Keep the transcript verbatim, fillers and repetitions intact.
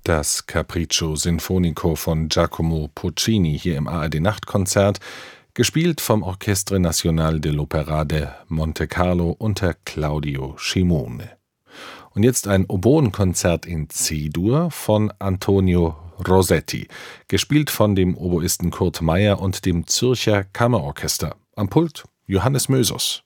Das Capriccio Sinfonico von Giacomo Puccini hier im A R D-Nachtkonzert, gespielt vom Orchestre Nacional dell'Opera de Monte Carlo unter Claudio Scimone. Und jetzt ein Oboenkonzert in C-Dur von Antonio Rosetti, gespielt von dem Oboisten Kurt Meyer und dem Zürcher Kammerorchester. Am Pult Johannes Mösus.